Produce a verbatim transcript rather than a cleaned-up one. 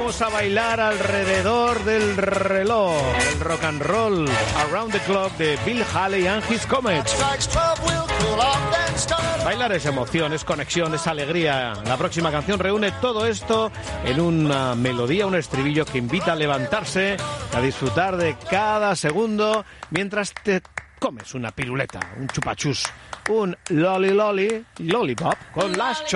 Vamos a bailar alrededor del reloj. El rock and roll Around the Clock de Bill Haley and His Comets. Bailar es emoción, es conexión, es alegría. La próxima canción reúne todo esto en una melodía, un estribillo que invita a levantarse, a disfrutar de cada segundo mientras te comes una piruleta, un chupachus, un loli loli, lollipop con las